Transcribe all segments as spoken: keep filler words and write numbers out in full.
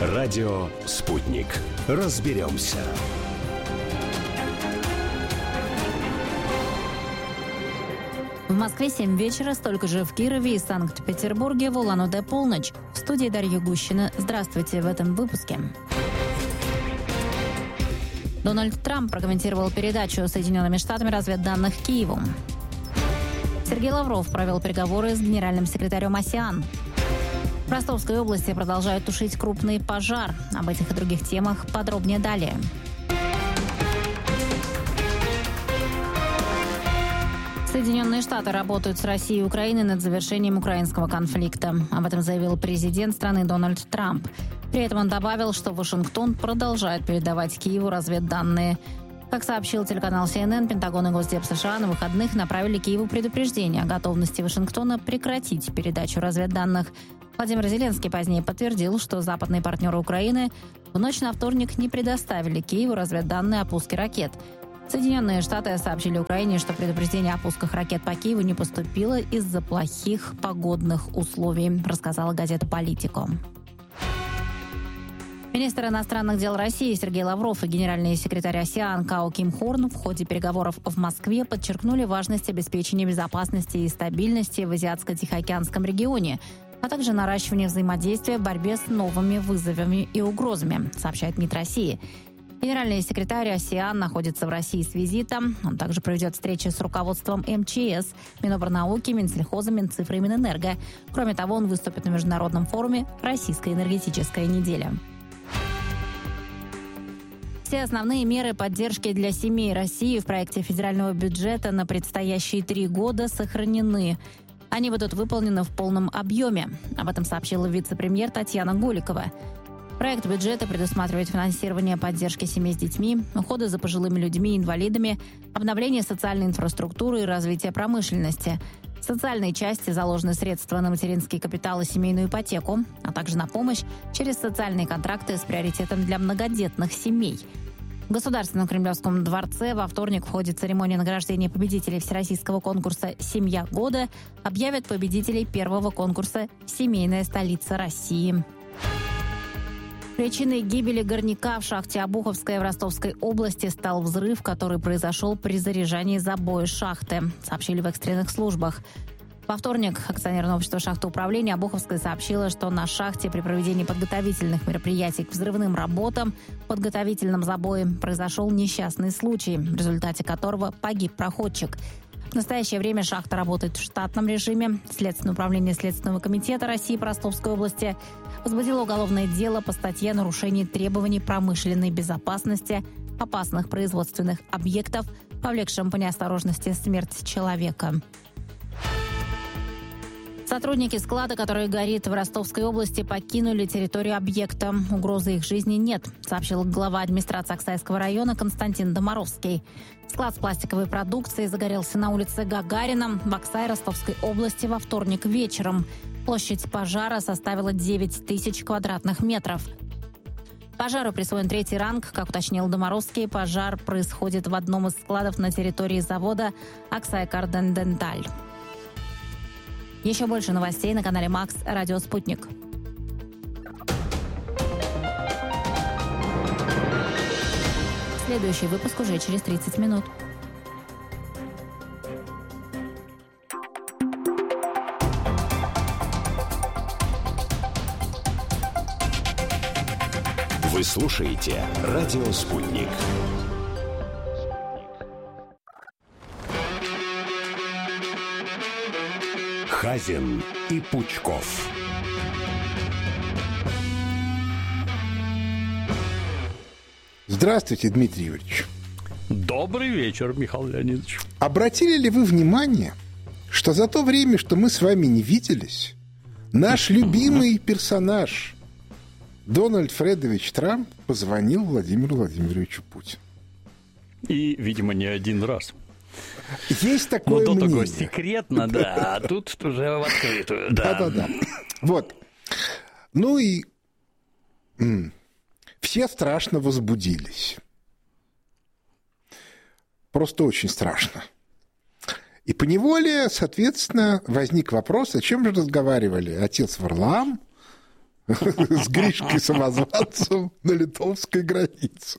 Радио «Спутник». Разберемся. В Москве семь вечера, столько же в Кирове и Санкт-Петербурге, в Улан-Удэ полночь. В студии Дарья Гущина. Здравствуйте в этом выпуске. Дональд Трамп прокомментировал передачу Соединенными Штатами разведданных Киеву. Сергей Лавров провел переговоры с генеральным секретарем АСЕАН. В Ростовской области продолжают тушить крупный пожар. Об этих и других темах подробнее далее. Соединенные Штаты работают с Россией и Украиной над завершением украинского конфликта. Об этом заявил президент страны Дональд Трамп. При этом он добавил, что Вашингтон продолжает передавать Киеву разведданные. Как сообщил телеканал си эн эн, Пентагон и Госдеп США на выходных направили Киеву предупреждение о готовности Вашингтона прекратить передачу разведданных. Владимир Зеленский позднее подтвердил, что западные партнеры Украины в ночь на вторник не предоставили Киеву разведданные о пуске ракет. Соединенные Штаты сообщили Украине, что предупреждение о пусках ракет по Киеву не поступило из-за плохих погодных условий, рассказала газета «Политико». Министр иностранных дел России Сергей Лавров и генеральный секретарь АСЕАН Као Ким Хорн в ходе переговоров в Москве подчеркнули важность обеспечения безопасности и стабильности в Азиатско-Тихоокеанском регионе, а также наращивания взаимодействия в борьбе с новыми вызовами и угрозами, сообщает МИД России. Генеральный секретарь АСЕАН находится в России с визитом. Он также проведет встречи с руководством эм че эс, Миноборнауки, Минсельхоза, Минцифры и Минэнерго. Кроме того, он выступит на международном форуме «Российская энергетическая неделя». Все основные меры поддержки для семей России в проекте федерального бюджета на предстоящие три года сохранены. Они будут выполнены в полном объеме. Об этом сообщила вице-премьер Татьяна Голикова. Проект бюджета предусматривает финансирование поддержки семей с детьми, ухода за пожилыми людьми и инвалидами, обновление социальной инфраструктуры и развитие промышленности. В социальной части заложены средства на материнский капитал и семейную ипотеку, а также на помощь через социальные контракты с приоритетом для многодетных семей. В Государственном Кремлевском дворце во вторник в ходе церемонии награждения победителей всероссийского конкурса «Семья года» объявят победителей первого конкурса «Семейная столица России». Причиной гибели горняка в шахте Обуховская в Ростовской области стал взрыв, который произошел при заряжании забоя шахты, сообщили в экстренных службах. Во вторник акционерное общество «Шахтоуправление» Обуховской сообщило, что на шахте при проведении подготовительных мероприятий к взрывным работам в подготовительном забое произошел несчастный случай, в результате которого погиб проходчик. В настоящее время шахта работает в штатном режиме. Следственное управление Следственного комитета России по Ростовской области возбудило уголовное дело по статье о нарушении требований промышленной безопасности опасных производственных объектов, повлекшим по неосторожности смерть человека. Сотрудники склада, который горит в Ростовской области, покинули территорию объекта. Угрозы их жизни нет, сообщил глава администрации Аксайского района Константин Домаровский. Склад с пластиковой продукцией загорелся на улице Гагарина в Аксай Ростовской области во вторник вечером. Площадь пожара составила девять тысяч квадратных метров. Пожару присвоен третий ранг. Как уточнил Домаровский, пожар происходит в одном из складов на территории завода «Аксай Карденденталь». Еще больше новостей на канале Макс Радио Спутник. Следующий выпуск уже через тридцать минут. Вы слушаете Радио Спутник. Хазин и Пучков. Здравствуйте, Дмитрий Юрьевич. Добрый вечер, Михаил Леонидович. Обратили ли вы внимание, что за то время, что мы с вами не виделись, наш любимый персонаж Дональд Фредович Трамп позвонил Владимиру Владимировичу Путину? И, видимо, не один раз. Есть такое мнение. Ну, то такое Да. секретно, да, а тут уже в открытую. Да-да-да. Вот. Ну и м- все страшно возбудились. Просто очень страшно. И поневоле, соответственно, возник вопрос, о чем же разговаривали отец Варлаам, с Гришкой-самозванцем на литовской границе.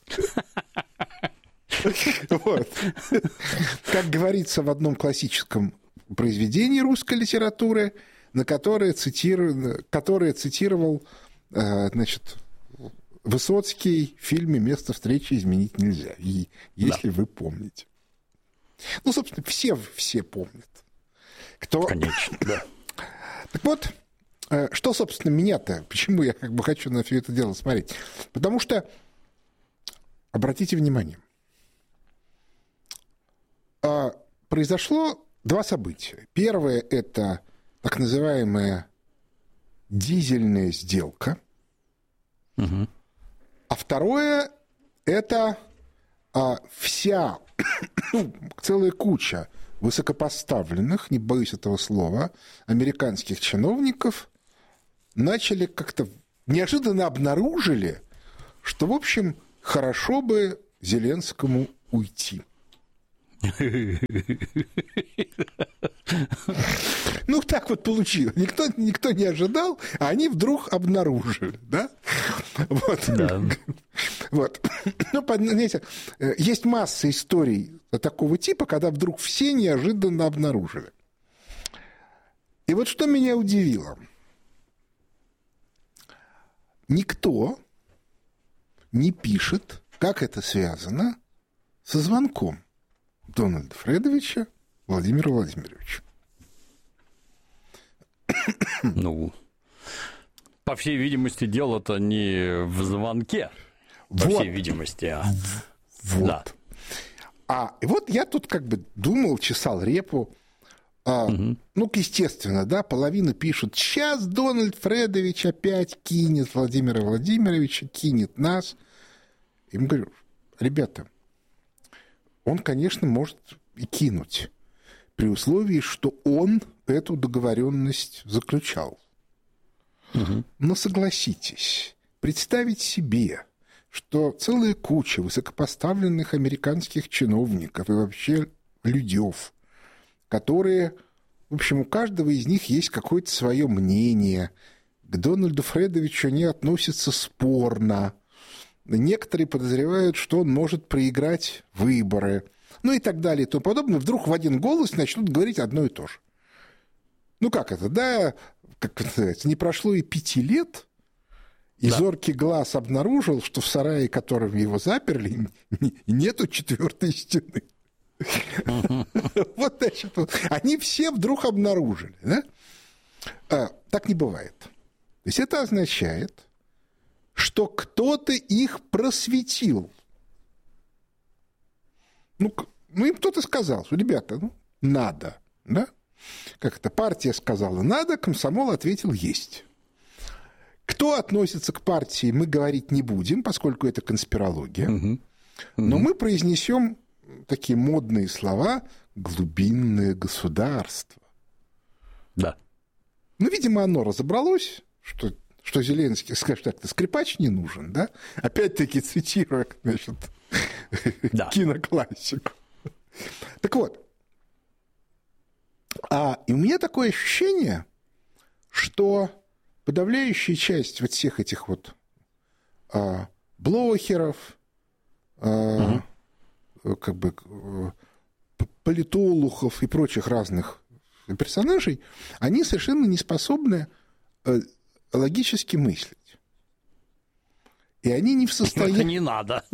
Вот. Как говорится в одном классическом произведении русской литературы, на которое, цитиру... которое цитировал, значит, Высоцкий в фильме «Место встречи изменить нельзя», и, если да. вы помните. Ну, собственно, все, все помнят. Кто... Конечно, да. Так вот, что, собственно, меня-то, почему я как бы хочу на все это дело смотреть? Потому что, обратите внимание, произошло два события. Первое – это так называемая дизельная сделка. Угу. А второе – это а, вся, ну, целая куча высокопоставленных, не боюсь этого слова, американских чиновников начали как-то неожиданно обнаружили, что, в общем, хорошо бы Зеленскому уйти. Ну, так вот получилось. Никто, никто не ожидал, а они вдруг обнаружили, да? Вот. Да. Вот. Ну, знаете, есть масса историй такого типа, когда вдруг все неожиданно обнаружили. И вот что меня удивило. Никто не пишет, как это связано со звонком Дональда Фредовича Владимиру Владимировичу. Ну, по всей видимости, дело-то не в звонке, по вот. всей видимости. А... Вот. Да. А и вот я тут как бы думал, чесал репу. А, угу. Ну, естественно, да, половина пишут, сейчас Дональд Фредович опять кинет Владимира Владимировича, кинет нас. Им говорю, ребята, он, конечно, может и кинуть, при условии, что он эту договоренность заключал. Угу. Но согласитесь, представить себе, что целая куча высокопоставленных американских чиновников и вообще людёв, которые, в общем, у каждого из них есть какое-то свое мнение, к Дональду Фредовичу они относятся спорно, некоторые подозревают, что он может проиграть выборы, ну и так далее и тому подобное, вдруг в один голос начнут говорить одно и то же. Ну как это, да, как это называется, не прошло и пяти лет, и да. зоркий глаз обнаружил, что в сарае, которым его заперли, нету четвертой стены. Вот, значит, они все вдруг обнаружили, да? Так не бывает. То есть это означает, что кто-то их просветил. Ну, ну им кто-то сказал, что, ребята, ну, надо, да? Как это, партия сказала надо, комсомол ответил есть. Кто относится к партии, мы говорить не будем, поскольку это конспирология. Угу. Угу. Но мы произнесем такие модные слова «глубинное государство». Да. Ну, видимо, оно разобралось, что... что Зеленский, скажем так, скрипач не нужен, да? Опять-таки цитируя, значит, да. киноклассику. Так вот, а, и у меня такое ощущение, что подавляющая часть вот всех этих вот а, блогеров, а, угу. как бы политологов и прочих разных персонажей, они совершенно не способны логически мыслить. И они не в состоянии... Это не надо.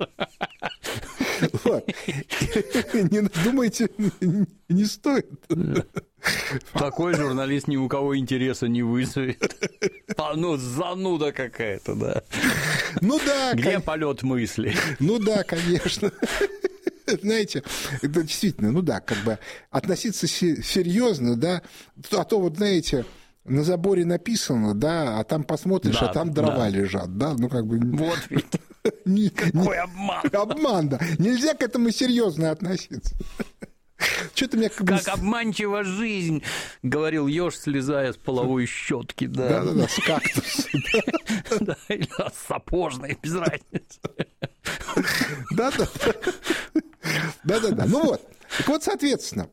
Не думайте, не стоит. Такой журналист ни у кого интереса не вызовет. Ну, зануда какая-то, да. Ну да. Где полет мысли? Ну да, конечно. Знаете, это действительно, ну да, как бы относиться серьезно, да, а то вот, знаете... На заборе написано, да, а там посмотришь, да, а там дрова да. лежат, да, ну как бы... Вот ведь, какой обман. Обман, да, нельзя к этому серьезно относиться. Что-то меня как бы... Как обманчива жизнь, говорил еж, слезая с половой щетки, да. Да-да-да, с кактуса. Да, или с сапожной, без разницы. Да-да-да. Да-да-да, ну вот. Так вот, соответственно,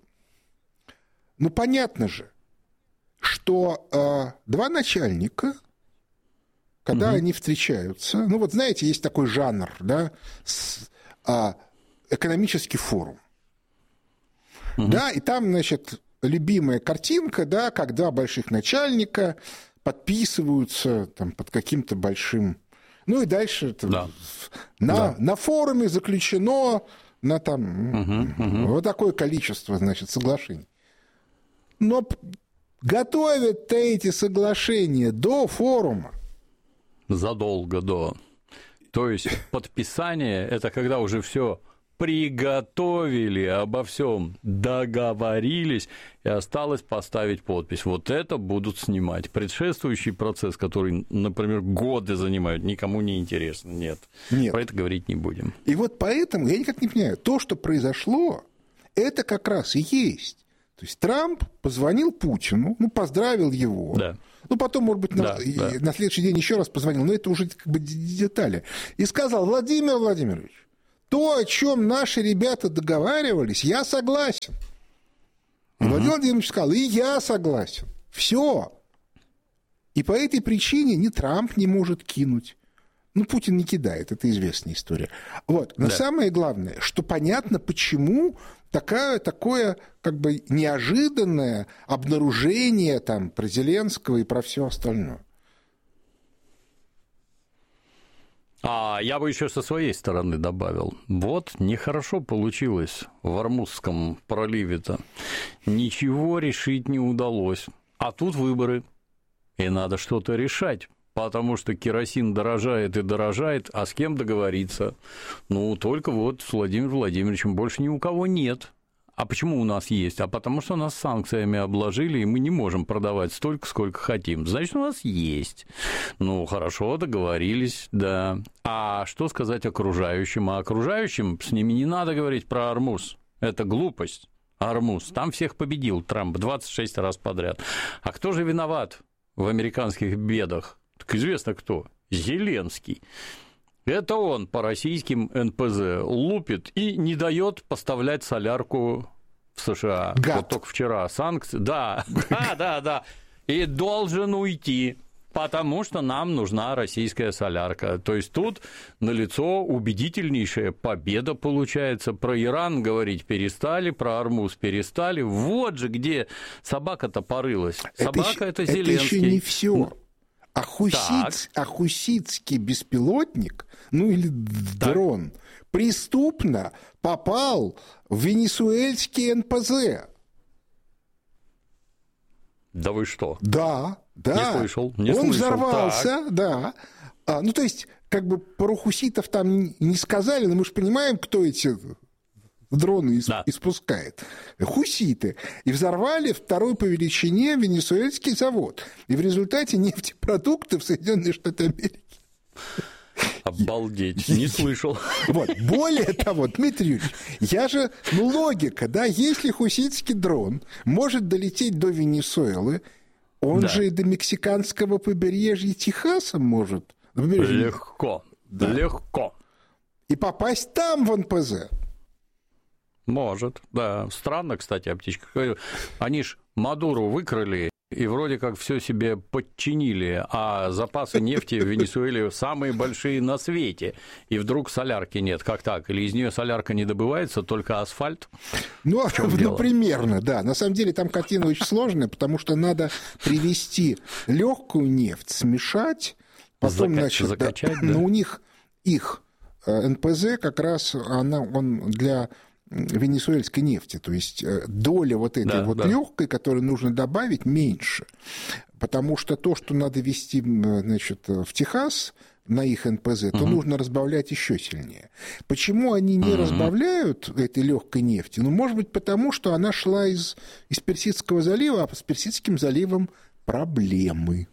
ну понятно же, что э, два начальника когда угу. они встречаются, ну вот знаете, есть такой жанр, да, с, а, экономический форум. Угу. Да, и там, значит, любимая картинка, да, как два больших начальника подписываются там, под каким-то большим... Ну и дальше да. на, да. на форуме заключено на там угу, угу. вот такое количество, значит, соглашений. Но готовят-то эти соглашения до форума. Задолго до. То есть подписание – это когда уже все приготовили, обо всем договорились, и осталось поставить подпись. Вот это будут снимать. Предшествующий процесс, который, например, годы занимают, никому не интересно. Нет. Нет. Про это говорить не будем. И вот поэтому, я никак не понимаю, то, что произошло, это как раз и есть. То есть Трамп позвонил Путину, ну, поздравил его. Да. Ну, потом, может быть, на, да, да. на следующий день еще раз позвонил, но это уже как бы детали. И сказал: Владимир Владимирович, то, о чем наши ребята договаривались, я согласен. Угу. Владимир Владимирович сказал: и я согласен. Все. И по этой причине ни Трамп не может кинуть. Ну, Путин не кидает, это известная история. Вот. Но да. самое главное, что понятно, почему такое, такое как бы неожиданное обнаружение там, про Зеленского и про все остальное. А я бы еще со своей стороны добавил. Вот нехорошо получилось в Ормузском проливе-то. Ничего решить не удалось. А тут выборы. И надо что-то решать. Потому что керосин дорожает и дорожает, а с кем договориться? Ну, только вот с Владимиром Владимировичем больше ни у кого нет. А почему у нас есть? А потому что нас санкциями обложили, и мы не можем продавать столько, сколько хотим. Значит, у нас есть. Ну, хорошо, договорились, да. А что сказать окружающим? А окружающим с ними не надо говорить про Ормуз. Это глупость. Ормуз. Там всех победил Трамп двадцать шесть раз подряд. А кто же виноват в американских бедах? Так известно кто. Зеленский. Это он по российским эн пэ зэ лупит и не дает поставлять солярку в США. Гад. Вот только вчера санкции. Да, да, да, да. И должен уйти, потому что нам нужна российская солярка. То есть тут налицо убедительнейшая победа получается. Про Иран говорить перестали, про Ормуз перестали. Вот же где собака-то порылась. Собака – это, это Зеленский. Это еще не все. А, хусиц, а хуситский беспилотник, ну или дрон, так. преступно попал в венесуэльский эн пэ зэ. Да вы что? Да, да. Не слышал, не Он слышал. взорвался, так. да. А, ну, то есть, как бы про хуситов там не сказали, но мы же понимаем, кто эти дроны да. испускает. Хуситы. И взорвали второй по величине венесуэльский завод. И в результате нефтепродукты в Соединенные Штаты Америки. Обалдеть, не слышал. Вот. Более того, Дмитрий Юрьевич, я же, ну, логика, да, если хуситский дрон может долететь до Венесуэлы, он да. же и до мексиканского побережья Техаса может. Легко, да. легко. И попасть там в эн пэ зэ. Может, да. Странно, кстати, о птичках. Они ж Мадуру выкрали и вроде как все себе подчинили, а запасы нефти в Венесуэле самые большие на свете. И вдруг солярки нет. Как так? Или из нее солярка не добывается, только асфальт? Ну, ну примерно, да. На самом деле там картина очень сложная, потому что надо привезти легкую нефть, смешать, потом, Зака- значит, закачать, да, да. Но у них их эн пэ зэ как раз она, он для венесуэльской нефти, то есть доля вот этой да, вот да. легкой, которую нужно добавить, меньше, потому что то, что надо везти, значит, в Техас на их эн пэ зэ, то угу. нужно разбавлять еще сильнее. Почему они не угу. разбавляют этой легкой нефти? Ну, может быть, потому что она шла из, из Персидского залива, а с Персидским заливом проблемы.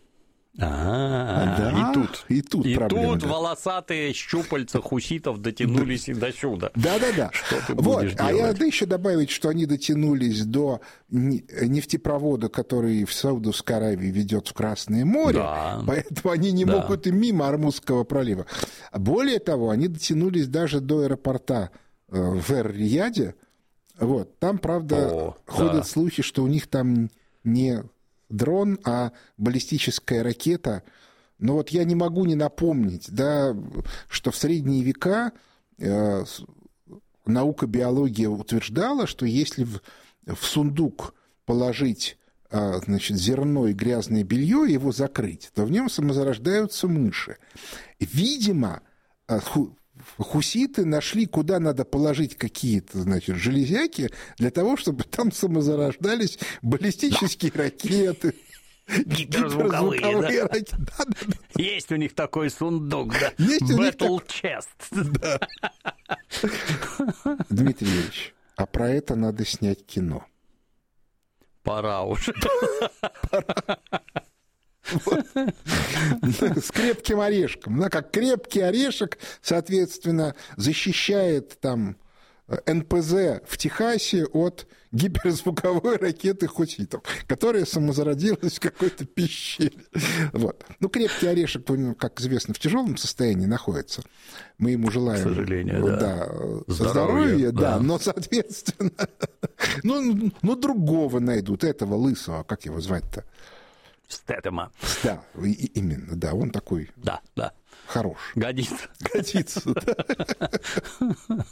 А, да, и тут, и тут, и проблема, тут да. волосатые щупальца хуситов дотянулись и до сюда. Да-да-да. Вот, а я надо еще добавить, что они дотянулись до нефтепровода, который в Саудовской Аравии ведет в Красное море, да. поэтому они не да. могут и мимо Ормузского пролива. Более того, они дотянулись даже до аэропорта в Эр-Рияде. Вот, там, правда, О, ходят да. слухи, что у них там не дрон, а баллистическая ракета, Но вот я не могу не напомнить, да, что в средние века э, наука биология утверждала, что если в, в сундук положить э, значит, зерно и грязное белье и его закрыть, то в нем самозарождаются мыши. Видимо, э, ху, хуситы нашли, куда надо положить какие-то, значит, железяки для того, чтобы там самозарождались баллистические да. ракеты. Гиперзвуковые, Гиперзвуковые да? раки... да, да, да. Есть у них такой сундук, да. Есть у них Battle так... Chest. Да. Дмитрий Юрьевич, а про это надо снять кино. Пора уже. Пора. Вот. С крепким орешком. Да, как крепкий орешек, соответственно, защищает там эн пэ зэ в Техасе от гиперзвуковой ракеты хуситов, которая самозародилась в какой-то пещере. Вот. Ну, крепкий орешек, как известно, в тяжелом состоянии находится. Мы ему желаем... К сожалению, да. да здоровья, здоровья да. да, но, соответственно, ну, ну, другого найдут, этого лысого, как его звать-то? Стэтэма. Да, и, именно, да, он такой... Да, да. Хорош. Годится. Годится, да.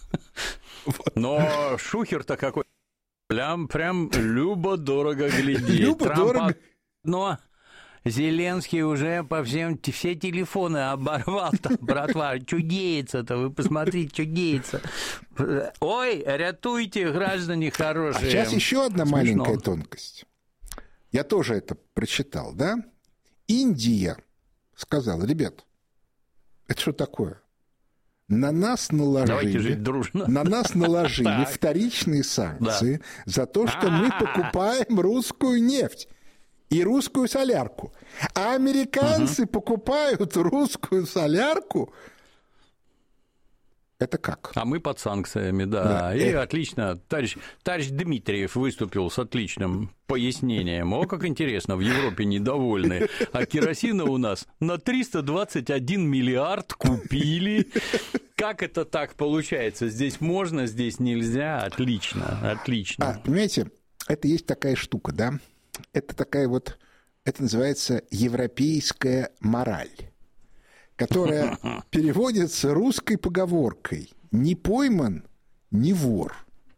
Но Шухер-то какой... Прям, прям любо-дорого глядеть. Любо-дорого. Но Зеленский уже по всем... Все телефоны оборвал там, братва. Что деется-то? Вы посмотрите, что деется. Ой, рятуйте, граждане хорошие. А сейчас еще одна Смешно. Маленькая тонкость. Я тоже это прочитал, да? Индия сказала, ребят, это что такое? На нас наложили, на нас наложили вторичные санкции за то, что мы покупаем русскую нефть и русскую солярку. А американцы покупают русскую солярку. Это как? А мы под санкциями, да. да. И это... отлично. Товарищ, товарищ Дмитриев выступил с отличным пояснением. О, как интересно, в Европе недовольны. А керосина у нас на триста двадцать один миллиард купили. Как это так получается? Здесь можно, здесь нельзя. Отлично, отлично. А, понимаете, это есть такая штука, да? Это такая вот, это называется европейская мораль, которая переводится русской поговоркой «не пойман, не вор».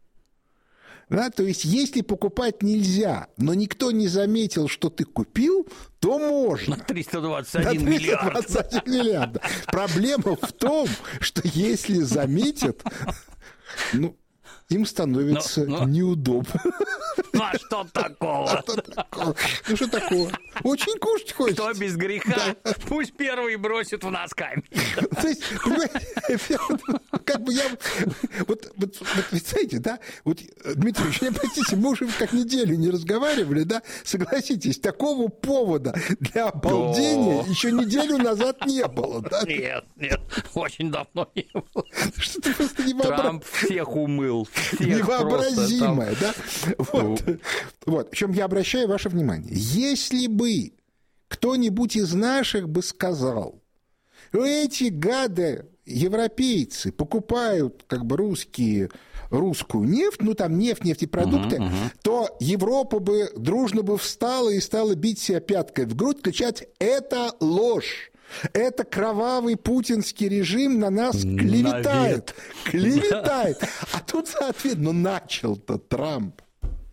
Да, то есть, если покупать нельзя, но никто не заметил, что ты купил, то можно. На триста двадцать один миллиард. триста двадцать один миллиард. Проблема в том, что если заметят, ну, им становится но, но... неудобно. Ну, а что такого? А что такого? Ну, что такого? Очень кушать хочется. Кто без греха, да. Пусть первый бросит в нас камень. То есть, понимаете, как бы я... Вот, вот, вот, вы знаете, да, вот, Дмитрий Ильич, не простите, мы уже как неделю не разговаривали, да, согласитесь, такого повода для обалдения еще неделю назад не было, да? Нет, нет, очень давно не было. Что-то просто невообразимое. Трамп всех умыл. Невообразимое, да? Вот. Вот. Причем я обращаю ваше внимание. Если бы кто-нибудь из наших бы сказал, эти гады, европейцы, покупают как бы русские, русскую нефть, ну там нефть, нефтепродукты, uh-huh, uh-huh. то Европа бы дружно бы встала и стала бить себя пяткой в грудь, кричать «это ложь». Это кровавый путинский режим на нас клеветает. Клеветает. А тут, соответственно, ну, начал-то Трамп.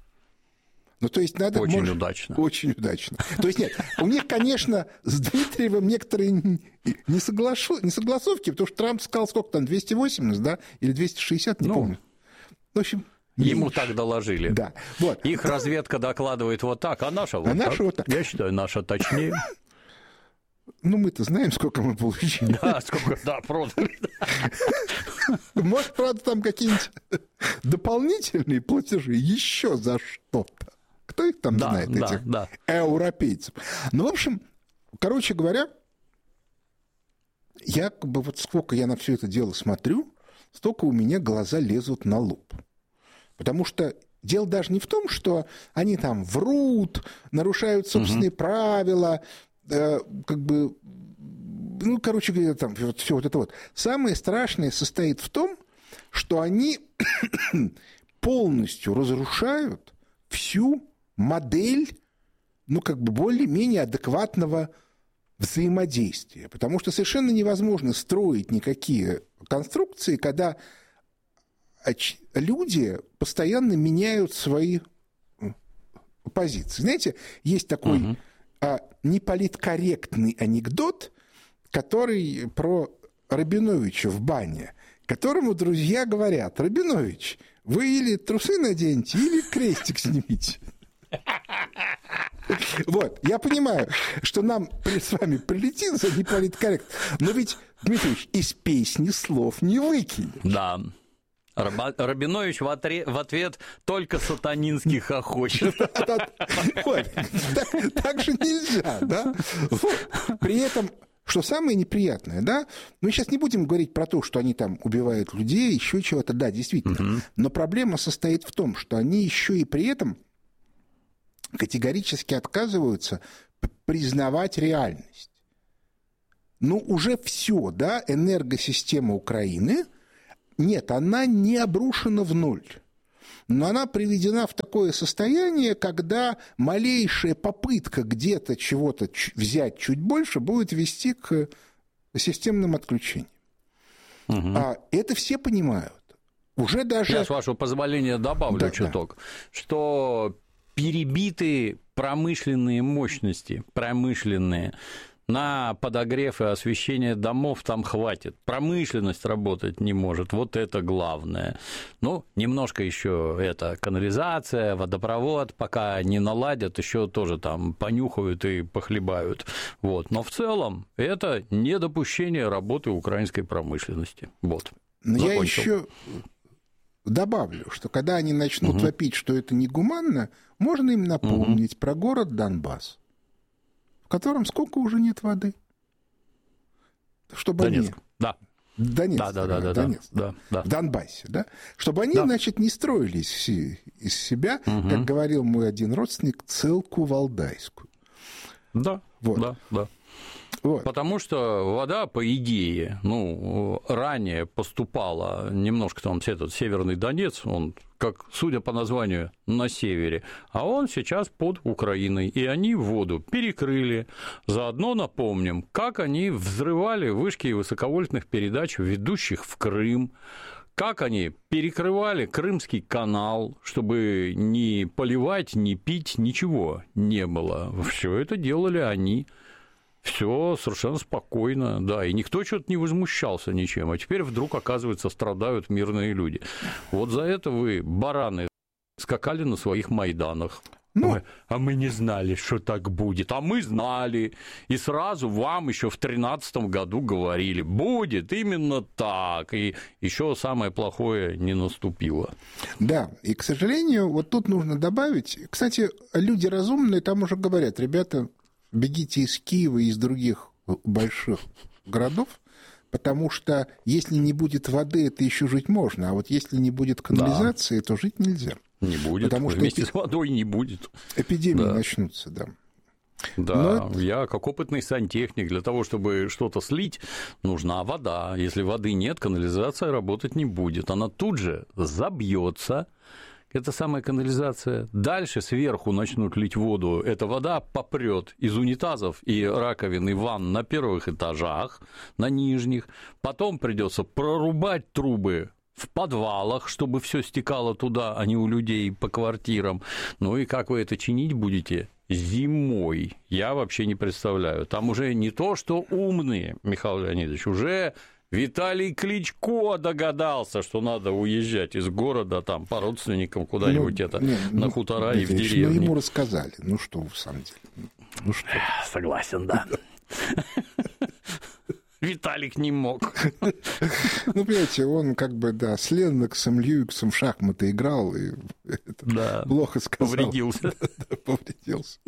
Ну, то есть надо... Очень может, удачно. Очень удачно. То есть нет, у них, конечно, с Дмитриевым некоторые не, соглашу, не согласовки, потому что Трамп сказал, сколько там, двести восемьдесят, да? Или двести шестьдесят, не ну, помню. В общем... Ему меньше. так доложили. Да. Вот. Их разведка докладывает вот так, а наша вот а так. Наша вот так. Я считаю, наша точнее. Ну, мы-то знаем, сколько мы получили. Да, сколько, да, продали. Может, правда, там какие-нибудь дополнительные платежи еще за что-то. Кто их там да, знает, да, этих да. европейцев? Ну, в общем, короче говоря, я как бы вот сколько я на все это дело смотрю, столько у меня глаза лезут на лоб. Потому что дело даже не в том, что они там врут, нарушают собственные угу. правила, как бы, ну, короче говоря, там вот все вот это вот. Самое страшное состоит в том, что они полностью разрушают всю модель, ну, как бы более-менее адекватного взаимодействия, потому что совершенно невозможно строить никакие конструкции, когда люди постоянно меняют свои позиции. Знаете, есть такой угу. а, неполиткорректный анекдот, который про Рабиновича в бане, которому друзья говорят: Рабинович, вы или трусы наденьте, или крестик снимите. Вот, я понимаю, что нам с вами прилетит за неполиткорректность, но ведь, Дмитрий Ильич, из песни слов не выкинешь. Да. Рабинович в ответ только сатанинский хохочет. Так же нельзя, да? При этом, что самое неприятное, да, мы сейчас не будем говорить про то, что они там убивают людей, еще чего-то, да, действительно, но проблема состоит в том, что они еще и при этом категорически отказываются признавать реальность. Ну, уже все, да, энергосистема Украины, нет, она не обрушена в ноль, но она приведена в такое состояние, когда малейшая попытка где-то чего-то взять чуть больше будет вести к системным отключениям. Угу. А это все понимают. Уже даже... Я, с вашего позволения, добавлю да, чуток, да. что перебиты промышленные мощности, промышленные, на подогрев и освещение домов там хватит. Промышленность работать не может, вот это главное. Ну, немножко еще это канализация, водопровод, пока не наладят, еще тоже там понюхают и похлебают. Вот. Но в целом это недопущение работы украинской промышленности. Вот. Но я еще добавлю, что когда они начнут угу. вопить, что это негуманно, можно им напомнить угу. про город Донбасс, в котором сколько уже нет воды. Чтобы Донецк, они... да. Донецк, да, да, да, да, Донецк, да, да. в Донбассе, да? Чтобы они, да. значит, не строили из, из себя, угу. как говорил мой один родственник, целку валдайскую. Да, вот. да, да. Вот. Потому что вода, по идее, ну, ранее поступала немножко там этот Северный Донец, он, как, судя по названию, на севере, а он сейчас под Украиной, и они воду перекрыли. Заодно напомним, как они взрывали вышки высоковольтных передач, ведущих в Крым, как они перекрывали Крымский канал, чтобы ни поливать, ни пить, ничего не было. Все это делали они. Все совершенно спокойно, да, и никто что-то не возмущался ничем, а теперь вдруг, оказывается, страдают мирные люди. Вот за это вы, бараны, скакали на своих майданах. Ну, Ой, а мы не знали, что так будет, а мы знали, и сразу вам еще в тринадцатом году говорили, будет именно так, и еще самое плохое не наступило. Да, и, к сожалению, вот тут нужно добавить, кстати, люди разумные там уже говорят, ребята, бегите из Киева и из других больших городов, потому что если не будет воды, это еще жить можно, а вот если не будет канализации, да. то жить нельзя. Не будет, потому что вместе эпи... с водой не будет. Эпидемии да. начнутся, да. Да, Но... я как опытный сантехник, для того, чтобы что-то слить, нужна вода. Если воды нет, канализация работать не будет. Она тут же забьется. Это самая канализация. Дальше сверху начнут лить воду. Эта вода попрет из унитазов и раковин и ванн на первых этажах, на нижних. Потом придется прорубать трубы в подвалах, чтобы все стекало туда, а не у людей по квартирам. Ну и как вы это чинить будете? Зимой. Я вообще не представляю. Там уже не то, что умные, Михаил Леонидович, уже... Виталий Кличко догадался, что надо уезжать из города там по родственникам куда-нибудь ну, это не, на ну, хутора и в деревню. Ну, ему рассказали. Ну что вы, в самом деле. Ну что? Согласен, да. Виталик не мог. Ну, понимаете, он как бы, да, с Ленноксом, Льюиксом в шахматы играл и да, плохо сказал. Повредился. Да, повредился.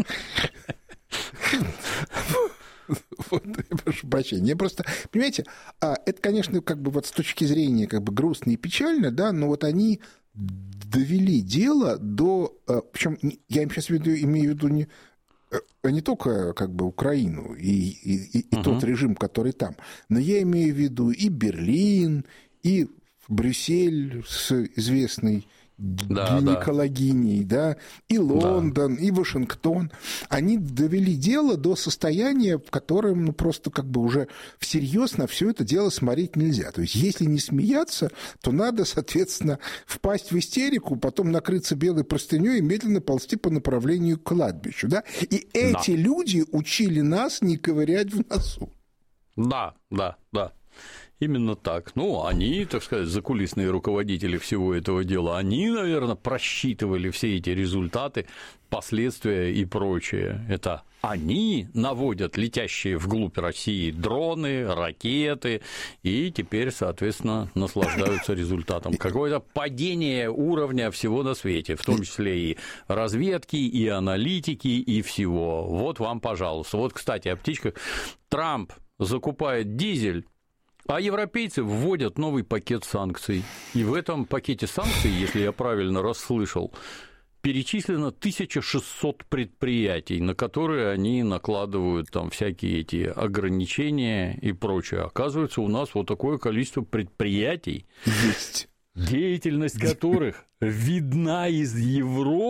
Вот, прошу прощения. Просто, понимаете, это, конечно, как бы вот с точки зрения как бы грустно и печально, да, но вот они довели дело до... Причем я им сейчас веду, имею в виду не, не только как бы Украину и, и, и uh-huh. тот режим, который там, но я имею в виду и Берлин, и Брюссель с известной да, гинекологиней, да. да, и Лондон, да. и Вашингтон, они довели дело до состояния, в котором ну, просто как бы уже всерьез на все это дело смотреть нельзя. То есть, если не смеяться, то надо, соответственно, впасть в истерику, потом накрыться белой простыней и медленно ползти по направлению к кладбищу, да. И эти да. люди учили нас не ковырять в носу. Да, да, да. Именно так. Ну, они, так сказать, закулисные руководители всего этого дела, они, наверное, просчитывали все эти результаты, последствия и прочее. Это они наводят летящие вглубь России дроны, ракеты, и теперь, соответственно, наслаждаются результатом. Какое-то падение уровня всего на свете, в том числе и разведки, и аналитики, и всего. Вот вам, пожалуйста. Вот, кстати, о птичках. Трамп закупает дизель, а европейцы вводят новый пакет санкций. И в этом пакете санкций, если я правильно расслышал, перечислено тысяча шестьсот предприятий, на которые они накладывают там всякие эти ограничения и прочее. Оказывается, у нас вот такое количество предприятий, есть, деятельность которых видна из Европы.